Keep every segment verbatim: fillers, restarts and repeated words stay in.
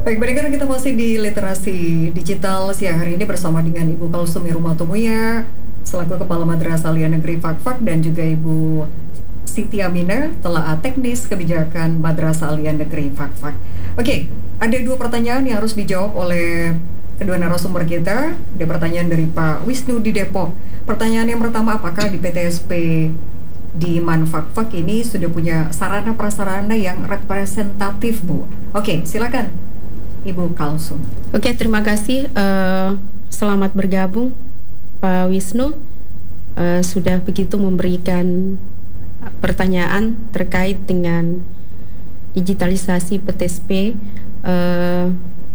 Baik, pendengar, kita masih di literasi digital siang hari ini bersama dengan Ibu Kalsumi Rumatumuya selaku Kepala Madrasah Alia Negeri Fakfak dan juga Ibu Siti Aminah, telaah teknis kebijakan Madrasah Alia Negeri Fakfak. Oke, ada dua pertanyaan yang harus dijawab oleh kedua narasumber kita. Ada pertanyaan dari Pak Wisnu di Depok. Pertanyaan yang pertama, apakah di P T S P di Manfakfak ini sudah punya sarana prasarana yang representatif, Bu? Oke, silakan Ibu Kalsum. Oke, terima kasih. Uh, selamat bergabung, Pak Wisnu. Uh, sudah begitu memberikan pertanyaan terkait dengan digitalisasi P T S P. Uh,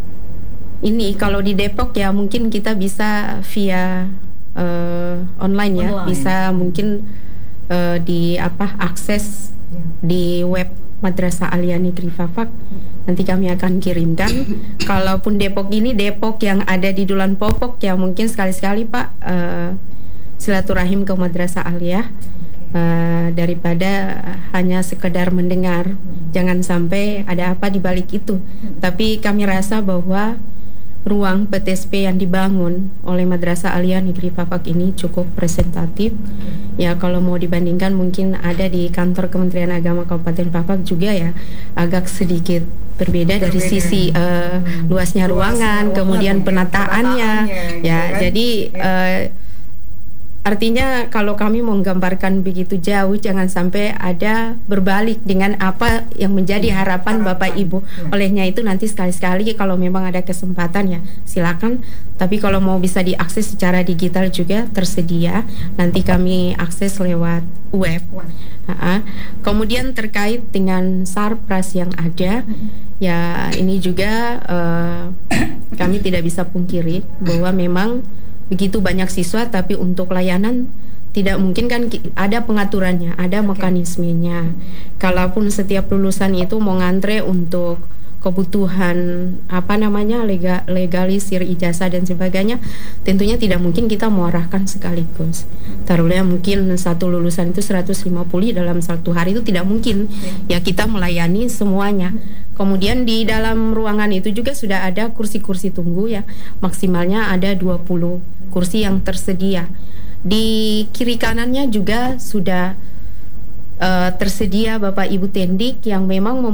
ini kalau di Depok ya mungkin kita bisa via uh, online ya, online. Bisa mungkin uh, di apa akses yeah. di web Madrasah Alia Negeri Fakfak. Nanti kami akan kirimkan. Kalaupun Depok ini Depok yang ada di Dulan Popok ya mungkin sekali-sekali Pak uh, silaturahim ke Madrasah Alia uh, daripada hanya sekedar mendengar. Jangan sampai ada apa di balik itu. Tapi kami rasa bahwa ruang P T S P yang dibangun oleh Madrasah Alia Negeri Fakfak ini cukup representatif. Ya kalau mau dibandingkan mungkin ada di kantor Kementerian Agama Kabupaten Fakfak juga ya agak sedikit berbeda, berbeda. dari sisi uh, hmm. luasnya ruangan, ruangan kemudian penataannya, penataannya ya gitu kan? Jadi ya. Uh, artinya kalau kami menggambarkan begitu jauh jangan sampai ada berbalik dengan apa yang menjadi harapan, harapan. Bapak Ibu. Ya. Olehnya itu nanti sekali-sekali kalau memang ada kesempatan ya silakan. Tapi kalau mau bisa diakses secara digital juga tersedia. Nanti kami akses lewat web. Nah, kemudian terkait dengan sarpras yang ada, ya ini juga uh, kami tidak bisa pungkiri bahwa memang begitu banyak siswa, tapi untuk layanan tidak mungkin kan ada pengaturannya, ada mekanismenya. Kalaupun setiap lulusan itu mau ngantre untuk kebutuhan apa namanya lega, legalisir ijazah dan sebagainya, tentunya tidak mungkin kita mengarahkan sekaligus. Taruhlah mungkin satu lulusan itu seratus lima puluh dalam satu hari, itu tidak mungkin ya kita melayani semuanya. Kemudian di dalam ruangan itu juga sudah ada kursi-kursi tunggu ya, maksimalnya ada dua puluh kursi yang tersedia. Di kiri kanannya juga sudah uh, tersedia Bapak Ibu Tendik yang memang